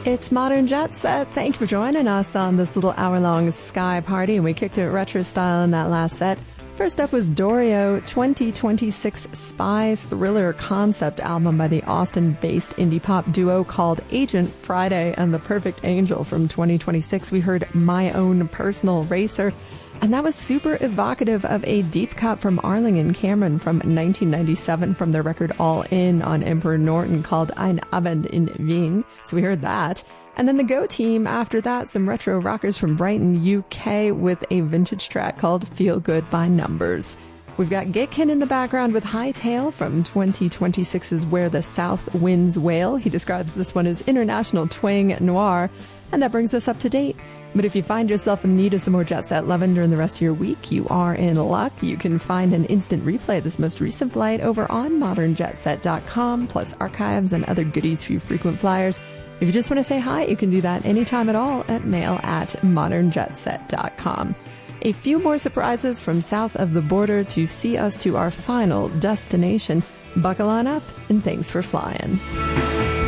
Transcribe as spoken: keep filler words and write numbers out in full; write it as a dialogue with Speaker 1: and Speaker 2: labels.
Speaker 1: It's Modern Jet Set. Thank you for joining us on this little hour-long Sky Party, and we kicked it retro style in that last set. First up was Dorio, twenty twenty-six spy thriller concept album by the Austin-based indie pop duo called Agent Friday and the Perfect Angel. From twenty twenty-six, we heard My Own Personal Racer, and that was super evocative of a deep cut from Arling and Cameron from nineteen ninety-seven from their record All In on Emperor Norton called Ein Abend in Wien. So we heard that. And then the Go Team, after that, some retro rockers from Brighton, U K, with a vintage track called Feel Good by Numbers. We've got Gitkin in the background with Hightail from twenty twenty-six's Where the South Winds Wail. He describes this one as international twang noir, and that brings us up to date. But if you find yourself in need of some more Jet Set lovin' during the rest of your week, you are in luck. You can find an instant replay of this most recent flight over on modern jet set dot com, plus archives and other goodies for you frequent flyers. If you just want to say hi, you can do that anytime at all at mail at modern jet set dot com. A few more surprises from south of the border to see us to our final destination. Buckle on up, and thanks for flying.